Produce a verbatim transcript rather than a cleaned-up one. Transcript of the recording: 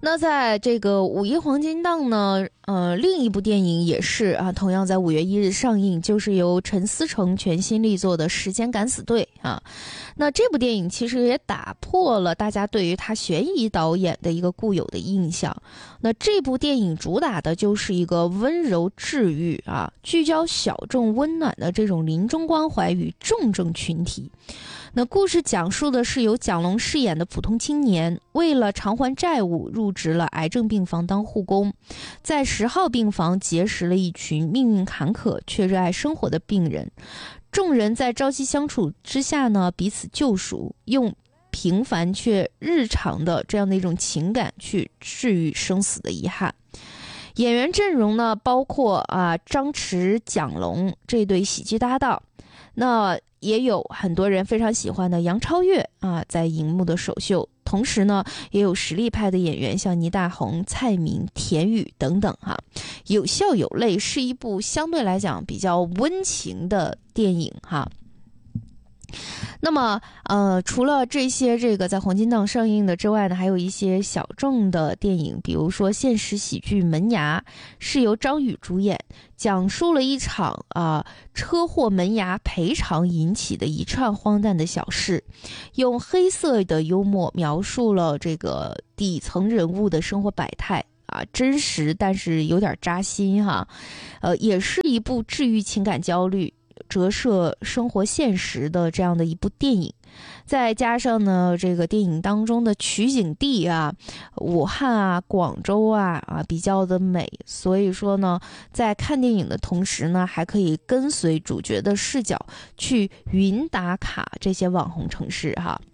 那在这个五一黄金档呢，呃，另一部电影也是啊，同样在五月一日上映，就是由陈思诚全新力作的《时间敢死队》啊。那这部电影其实也打破了大家对于他悬疑导演的一个固有的印象。那这部电影主打的就是一个温柔治愈啊，聚焦小众温暖的这种临终关怀与重症群体。那故事讲述的是由蒋龙饰演的普通青年，为了偿还债务，入职了癌症病房当护工，在十号病房结识了一群命运坎坷却热爱生活的病人。众人在朝夕相处之下呢，彼此救赎，用平凡却日常的这样的一种情感去治愈生死的遗憾。演员阵容呢，包括啊张弛、蒋龙这对喜剧搭档，那也有很多人非常喜欢的杨超越啊，在荧幕的首秀。同时呢，也有实力派的演员，像倪大红、蔡明、田雨等等哈、啊，有笑有泪，是一部相对来讲比较温情的电影哈。那么，呃，除了这些这个在黄金档上映的之外呢，还有一些小众的电影，比如说现实喜剧《门牙》，是由张宇主演，讲述了一场啊、呃、车祸门牙赔偿引起的一串荒诞的小事，用黑色的幽默描述了这个底层人物的生活百态。啊，真实但是有点扎心哈，呃，也是一部治愈情感焦虑、折射生活现实的这样的一部电影。再加上呢，这个电影当中的取景地啊，武汉啊、广州啊啊比较的美，所以说呢，在看电影的同时呢，还可以跟随主角的视角去云打卡这些网红城市哈。